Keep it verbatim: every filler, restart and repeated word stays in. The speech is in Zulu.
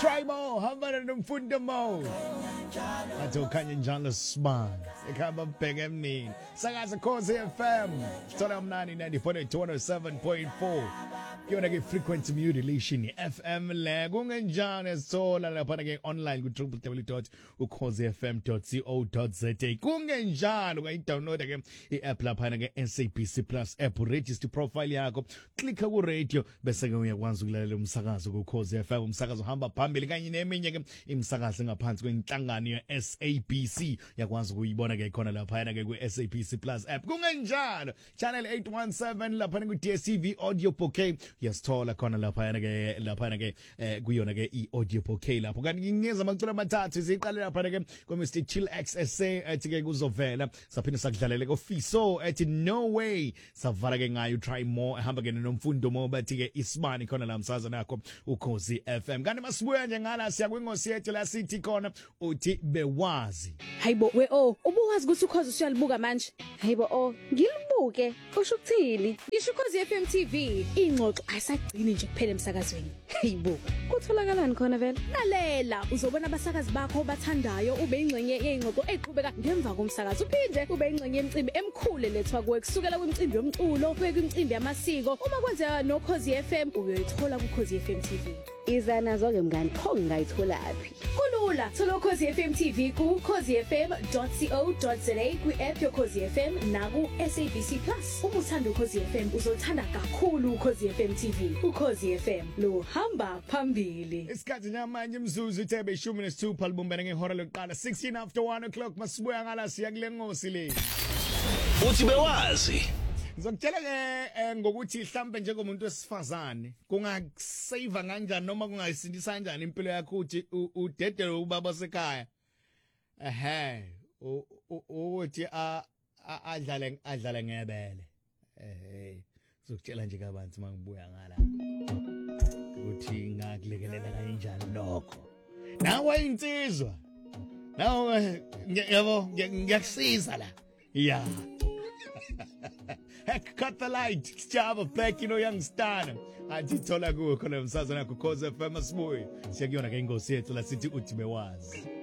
Try more, hamba na nomfundo mo. Athi ukhanya njalo smart. Ekhamba mbheke emnini. Sakaza Khosi F M. Thola umnani ninety-four point one oh seven point four. Yona ke frequency modulation F M le kungenjani esithola lapha ke online ku w w w dot ukhosi f m dot co dot za. Kungenjani ungayidownload ke i-app lapha ke S A B C Plus app, register profile yakho, clicka ku radio bese ke uyakwazi ukulalela umsakazo ku Khosi F M. Umsakazo hamba phambili kanye neminye ke imsakazo ngaphansi kwenhlangano ye S A B C yakwazi ukuyibona ke khona lapha ke ku S A B C Plus app. Kungenjani channel eight one seven lapha ku D S T V audio bouquet yasithola khona lapha ke lapha ke kuyona ke i-audio bouquet lapho. Kanti ngingeza amaculo amathathu siqale lapha ke ku Mister Chill X S A ethi ke kuzovela saphinde sakudlalele ko Fiso ethi no way savala ke ngayo try more ehamba ke nomfundo mo bathi ke isibani khona la msaza nakho uKhosi F M. Kanti masibuya nje ngala siya kwingosi yethu la sithi khona uthi bewazi. Hayibo we oh ubuwazi ukuthi uKhosi usiyalibuka manje. Hayibo oh ngilibuke usho ukuthini? Ngisho uKhosi F M T V ingxoxo ayisagcini nje kuphela emsakazweni. Hayibo kutholakalani khona vele? Lalela uzobona abasakazi bakho bathandayo ube ingxenye yengxoxo eqhubeka ngemva komsakazo, uphinde ube ingxenye yemicimbi emkhulu lethwa kuwe kusukela kwimicimbi yomculo kuye kwimicimbi yamasiko. Uma kwenzeka noKhosi F M uyoyithola kuKhosi F M T V. Iza nazo ke mngani pho ngayithola aphi? Kulula, thola uKhosi F M T V ku khosi f m dot co dot za kwi-app yoKhosi F M naku S A B C Plus. Uma uthanda uKhosi F M uzothanda kakhulu uKhosi F M T V. uKhosi F M lo hamba phambili. Isikhathi namanje imzuzu ithe beshumi nesithupha libumbene ngehora lokuqala sixteen after one o'clock. Masibuya ngala siya kule ngosi le. Uthi bewazi. Ngizokutshela ke ngokuthi mhlambe njengomuntu wesifazane kungasave kanjani noma kungasindisa kanjani impilo yakho uthi udedele ubaba sekhaya. Ehe uthi adlale adlale ngebele. Eh ngizokutshela nje kabanzi mangibuya ngala ukuthi ngakulekelela kanjani lokho. Nawe insizwa. Nawe yabo ngiyakusiza la. Yeah. Cut the light, Java back, you know, young star. Athi thola kuwe khona umsazana ku Khosi F M Asibuye. Siyakuyona ke ingosi yethu la sithi uthi bewazi.